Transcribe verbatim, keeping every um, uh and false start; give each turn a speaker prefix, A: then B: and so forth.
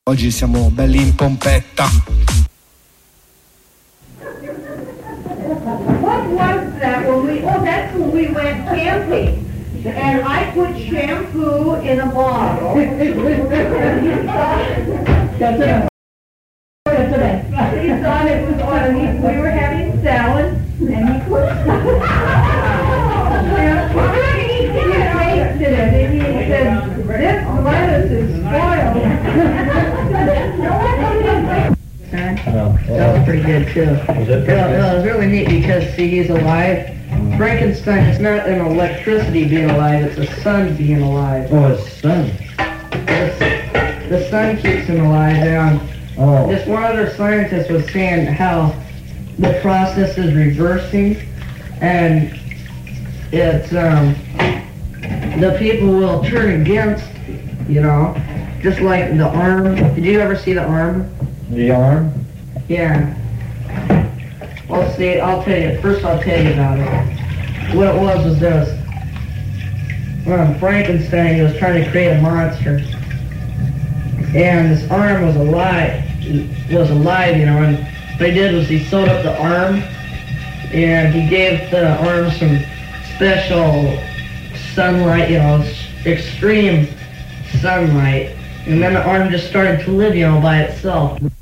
A: Oggi siamo belli in pompetta.
B: What was that when we, oh, that's when we went camping. And I put shampoo in a bottle. That's it. That's it. He thought it was on, he, we were having salad, and he put shampoo. He tasted it, and he said, this lettuce is spoiled.
C: That was pretty good too. Was it? Yeah, no, it was really neat because see, he's alive. Frankenstein is not an electricity being alive; it's a sun being alive.
D: Oh, it's sun.
C: The, the sun keeps him alive. And
D: Oh.
C: just one other scientist was saying how the process is reversing, and it's um the people will turn against, you know, just like the arm. Did you ever see the arm?
D: The arm?
C: Yeah. Well, see, I'll tell you. First, I'll tell you about it. What it was was this. Um, Frankenstein was trying to create a monster, and this arm was alive. Was alive, you know. And what he did was he sewed up the arm, and he gave the arm some special sunlight, you know, extreme sunlight, and then the arm just started to live, you know, by itself.